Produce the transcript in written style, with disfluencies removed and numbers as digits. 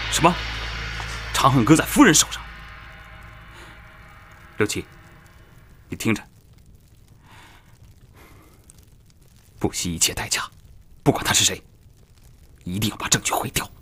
什么？长恨歌在夫人手上？六七，你听着，不惜一切代价，不管他是谁，一定要把证据毁掉。